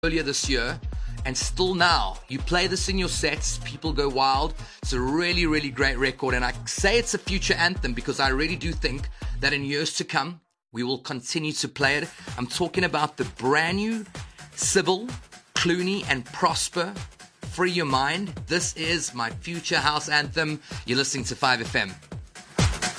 earlier this year, and still now, you play this in your sets, people go wild. It's a really, really great record, and I say it's a future anthem because I really do think that in years to come, we will continue to play it. I'm talking about the brand new Sybil, Clooney, and Prosper, Free Your Mind. This is my future house anthem. You're listening to 5FM.